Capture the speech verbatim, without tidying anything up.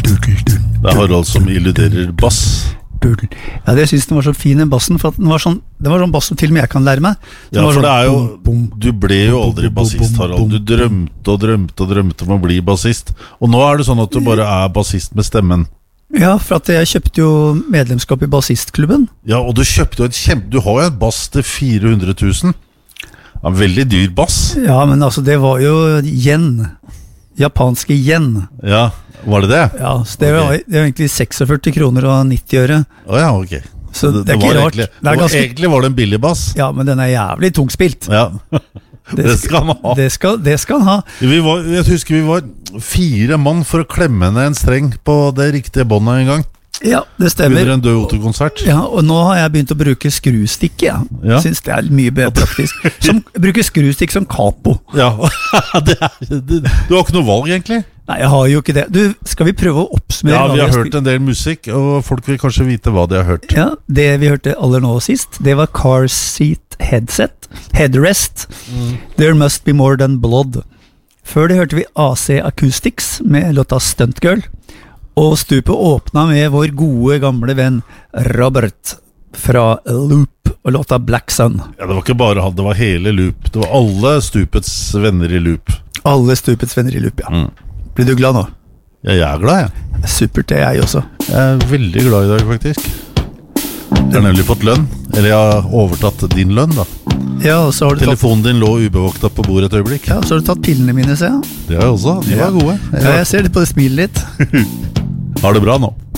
Det er Harald som illuderer bass. Ja, det synes den var så fin den bassen, for at den var sånn, det var sånn bass som til og med jeg kan lære meg. Ja, for det er jo, du ble jo aldri bassist, Harald. Du drømte og drømte og drømte om å bli bassist. Og nå er det sånn at du bare er bassist med stemmen. Ja, for at jeg kjøpte jo medlemskap i bassistklubben. Ja, og du kjøpte jo et kjempe... Du har jo et bass til fire hundre tusen. En veldig dyr bass. Ja, men altså, det var jo yen. Japanske yen. Ja, var det det? Ja, så det var, okay. det var egentlig seksogførti kroner og nitti øre. Åja, ok. Så det, det er det ikke rart. Egentlig, det er ganske... egentlig var det en billig bass. Ja, men den er jævlig tungspilt. Ja, det, det skal han ha. Det skal, det skal han ha. Vi var, jeg husker vi var fire mann for å klemme ned en streng på det riktige båndet en gang. Ja, det stemmer. Under en Død Otto-konsert. Ja, og nå har jeg begynt å bruke skrustikke, ja. Ja. Synes det er mye bedre praktisk. Som, bruker skrustikk som capo. Ja, det er, det, du har ikke noe valg egentlig. Nei, jeg har jo ikke det. Du, skal vi prøve å oppsummere? Ja, vi har, har hørt en del musikk, og folk vil kanskje vite hva de har hørt. Ja, det vi hørte aller nå sist, det var Car Seat Headset, Headrest, mm. There Must Be More Than Blood. Før det hørte vi A C Acoustics med låta Stunt Girl. Og stupet åpna med vår gode gamle venn Robert fra Loop og låta Black Sun. Ja, det var ikke bare han, det var hele Loop. Det var alle stupets venner i Loop. Alle stupets venner i Loop, ja. Mm. Blir du glad nå? Ja, jeg er glad, jeg. Supert, det er jeg også. Jeg er veldig glad i dag, faktisk. Jeg har nemlig fått lønn. Eller jeg har overtatt din lønn, da. Ja, og så har du Telefonen tatt... din lå ubevoktet på bordet et øyeblikk. Ja, så har du tatt pillene mine, ser jeg. Det har jeg også, de ja. var gode. Ja, jeg ser litt på det smilet ditt. Har det bra nå.